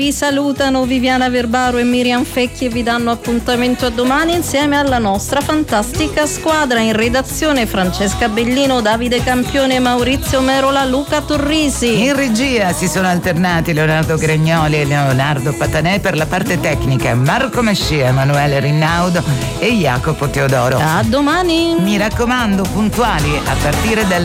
Vi salutano Viviana Verbaro e Miriam Fecchi e vi danno appuntamento a domani insieme alla nostra fantastica squadra. In redazione Francesca Bellino, Davide Campione, Maurizio Merola, Luca Torrisi. In regia si sono alternati Leonardo Gregnoli e Leonardo Patanè, per la parte tecnica Marco Mescia, Emanuele Rinnaudo e Jacopo Teodoro. A domani. Mi raccomando, puntuali a partire dalle